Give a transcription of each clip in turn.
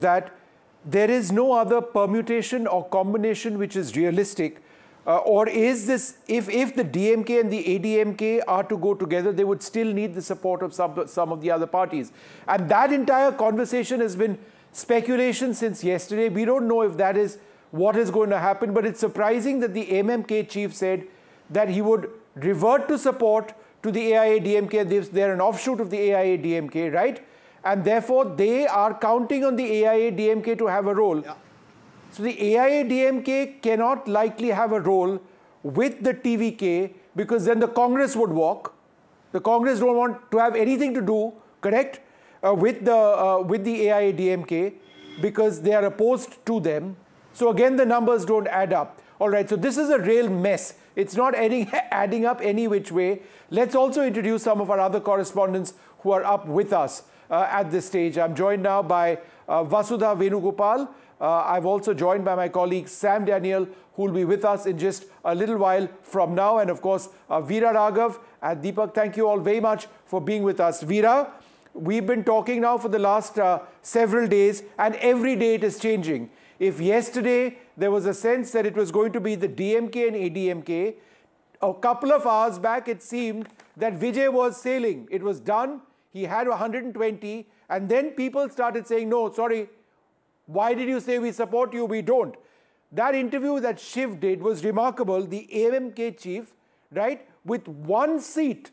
that there is no other permutation or combination which is realistic, or is this, if the DMK and the ADMK are to go together, they would still need the support of some of the other parties. And that entire conversation has been speculation since yesterday. We don't know if that is what is going to happen, but it's surprising that the MMK chief said that he would revert to support to the AIA-DMK. They're an offshoot of the AIA-DMK, right? And therefore, they are counting on the AIA-DMK to have a role. Yeah. So the AIA-DMK cannot likely have a role with the TVK, because then the Congress would walk. The Congress don't want to have anything to do, correct, with the AIA-DMK, because they are opposed to them. So again, the numbers don't add up. All right, so this is a real mess. It's not adding up any which way. Let's also introduce some of our other correspondents who are up with us at this stage. I'm joined now by Vasudha Venugopal. I've also joined by my colleague Sam Daniel, who will be with us in just a little while from now. And of course, Veera Raghav and Deepak, thank you all very much for being with us. Veera, we've been talking now for the last several days, and every day it is changing. If yesterday there was a sense that it was going to be the DMK and ADMK, a couple of hours back it seemed that Vijay was sailing. It was done. He had 120, and then people started saying, no, sorry, why did you say we support you? We don't. That interview that Shiv did was remarkable. The AMK chief, right, with one seat,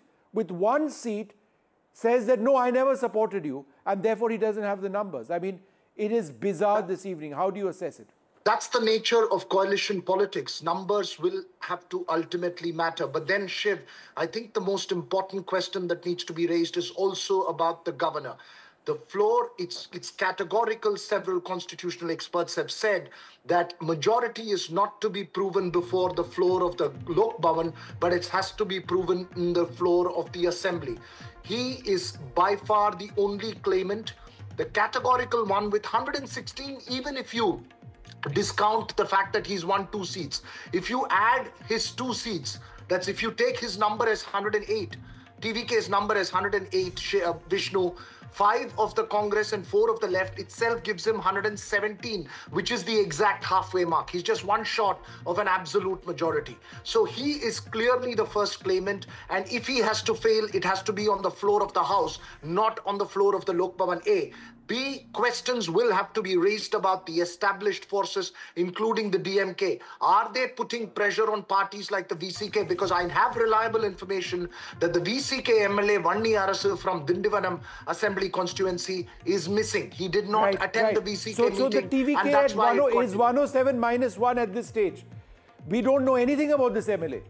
says that, no, I never supported you, and therefore he doesn't have the numbers. I mean, it is bizarre this evening. How do you assess it? That's the nature of coalition politics. Numbers will have to ultimately matter. But then, Shiv, I think the most important question that needs to be raised is also about the governor. The floor, it's categorical. Several constitutional experts have said that majority is not to be proven before the floor of the Lok Bhavan, but it has to be proven in the floor of the assembly. He is by far the only claimant, the categorical one with 116, even if you discount the fact that he's won 2 seats. If you add his 2 seats, that's if you take his number as 108, TVK's number as 108, Vishnu, 5 of the Congress and 4 of the left itself gives him 117, which is the exact halfway mark. He's just one short of an absolute majority. So he is clearly the first claimant, and if he has to fail, it has to be on the floor of the House, not on the floor of the Lok Bhavan. A. B, questions will have to be raised about the established forces, including the DMK. Are they putting pressure on parties like the VCK? Because I have reliable information that the VCK MLA Vanni Arasu from Dindivanam Assembly constituency is missing. He did not attend the VCK meeting. So the TVK at is 107 minus 1 at this stage. We don't know anything about this MLA.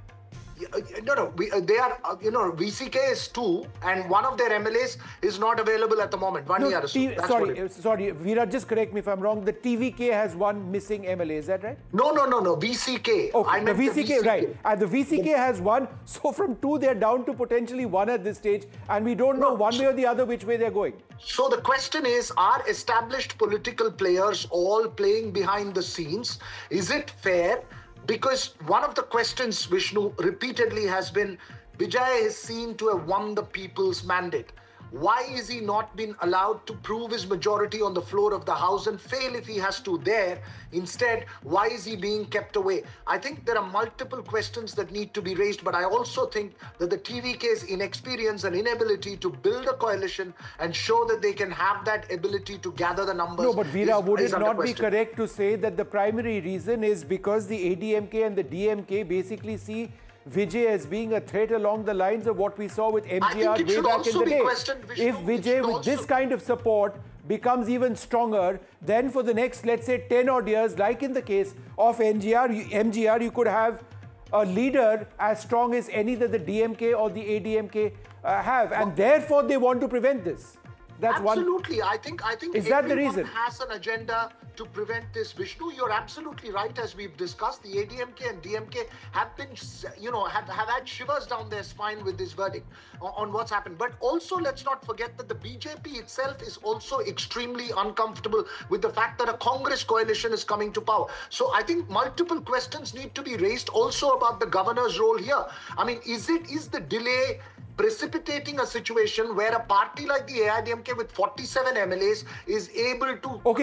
No, they are, VCK is 2, and one of their MLAs is not available at the moment. Sorry, Veera, just correct me if I'm wrong. The TVK has 1 missing MLA, is that right? No, VCK. Okay, the VCK, right. And the VCK has 1, so from 2 they're down to potentially 1 at this stage, and we don't know one way or the other which way they're going. So the question is, are established political players all playing behind the scenes? Is it fair? Because one of the questions, Vishnu, repeatedly has been, Vijay is seen to have won the people's mandate. Why is he not been allowed to prove his majority on the floor of the House and fail if he has to there? Instead, why is he being kept away? I think there are multiple questions that need to be raised, but I also think that the TVK's inexperience and inability to build a coalition and show that they can have that ability to gather the numbers. No, but Veera, would it not be correct to say that the primary reason is because the ADMK and the DMK basically see Vijay as being a threat along the lines of what we saw with MGR way back in the day? If Vijay with this kind of support becomes even stronger, then for the next, let's say, 10 odd years, like in the case of MGR, you could have a leader as strong as any that the DMK or the ADMK have, and therefore they want to prevent this. That's absolutely. I think is that the reason? Has an agenda to prevent this, Vishnu. You're absolutely right. As we've discussed, the ADMK and DMK have been, have had shivers down their spine with this verdict on what's happened. But also, let's not forget that the BJP itself is also extremely uncomfortable with the fact that a Congress coalition is coming to power. So I think multiple questions need to be raised also about the governor's role here. I mean, is the delay precipitating a situation where a party like the AIDMK with 47 MLAs is able to Okay.